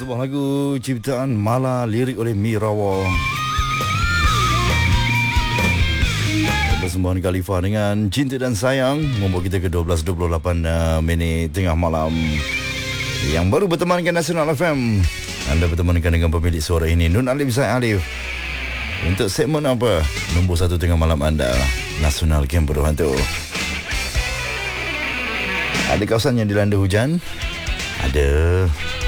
Sebuah lagu ciptaan Mala, lirik oleh Mirawa. Persembahan Khalifa dengan Cinta dan Sayang membawa kita ke 12.28 minit tengah malam. Yang baru bertemankan Nasional FM, anda bertemankan dengan pemilik suara ini, Nun Alif Zaid Alif. Untuk segmen apa? Nombor 1 tengah malam anda, Nasional Camp Berhantu. Ada kawasan yang dilanda hujan, ada.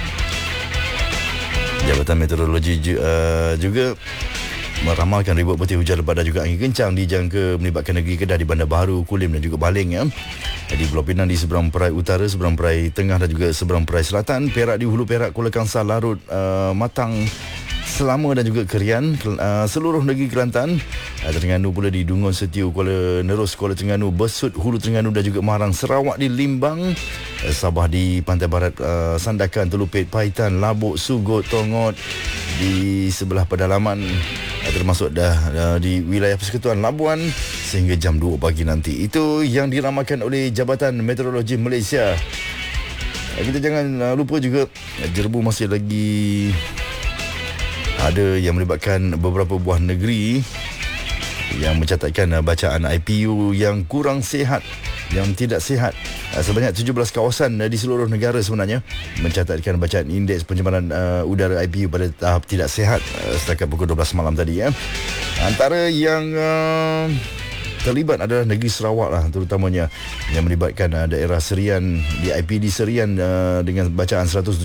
Jabatan Meteorologi juga meramalkan ribut petir hujan lebat dan juga angin kencang dijangka melibatkan negeri Kedah di Bandar Baharu, Kulim dan juga Baling ya. Di Pulau Pinang di seberang perai utara, seberang perai tengah dan juga seberang perai selatan, Perak di hulu Perak, Kuala Kangsar, Larut, Matang, Selama dan juga Kerian, seluruh negeri Kelantan, Terengganu pula di Dungun, Setiu, Kuala Nerus, Kuala Terengganu, Besut, Hulu Terengganu dan juga Marang, Sarawak di Limbang, Sabah di Pantai Barat, Sandakan, Telupit, Paitan, Labuk, Sugut, Tongot di sebelah pedalaman, termasuk dah di wilayah Persekutuan Labuan sehingga jam 2 pagi nanti. Itu yang diramalkan oleh Jabatan Meteorologi Malaysia. Kita jangan lupa juga Jerbu masih lagi ada yang melibatkan beberapa buah negeri yang mencatatkan bacaan IPU yang kurang sihat, yang tidak sihat. Sebanyak 17 kawasan di seluruh negara sebenarnya mencatatkan bacaan indeks pencemaran udara IPU pada tahap tidak sihat setakat pukul 12 malam tadi ya. Antara yang terlibat adalah negeri Sarawak lah, terutamanya yang melibatkan daerah Serian di IPD Serian dengan bacaan 178.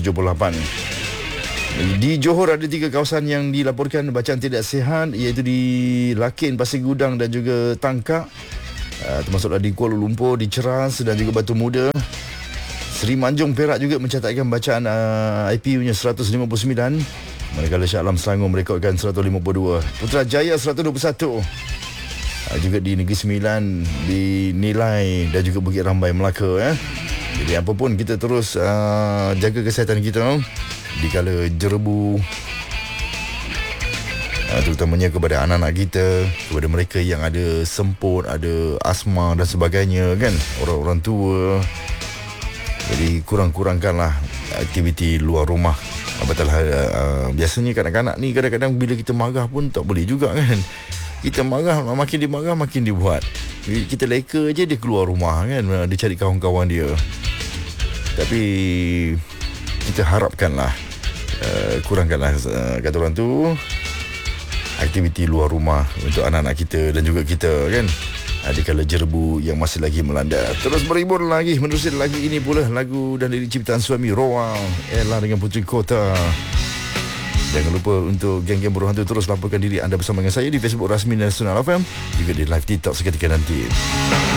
Di Johor ada 3 kawasan yang dilaporkan bacaan tidak sihat, iaitu di Lakin, Pasir Gudang dan juga Tangkak. Termasuklah di Kuala Lumpur, di Ceras dan juga Batu Muda. Seri Manjung, Perak juga mencatatkan bacaan IPU-nya 159. Manakala Shah Alam Selangor merekodkan 152. Putrajaya 121. Juga di Negeri Sembilan, di Nilai dan juga Bukit Rambai, Melaka. Jadi apapun, kita terus jaga kesihatan kita dikala jerbu, terutamanya kepada anak-anak kita, kepada mereka yang ada semput, ada asma dan sebagainya kan, orang-orang tua. Jadi kurang-kurangkanlah aktiviti luar rumah. Apatahlah biasanya kanak-kanak ni kadang-kadang bila kita marah pun tak boleh juga kan. Kita marah, makin dia marah makin dia buat. Kita leka je dia keluar rumah kan, dia cari kawan-kawan dia. Tapi kita harapkanlah kurangkanlah kata orang tu aktiviti luar rumah untuk anak-anak kita dan juga kita kan. Adakala jerbu yang masih lagi melanda. Terus berhibur lagi menerusi lagu ini pula, lagu dan lirik ciptaan suami Roang, Ella dengan Puteri Kota. Jangan lupa untuk geng-geng Berhantu terus laporkan diri anda bersama dengan saya di Facebook rasmi Nasional FM, juga di live TikTok seketika nanti.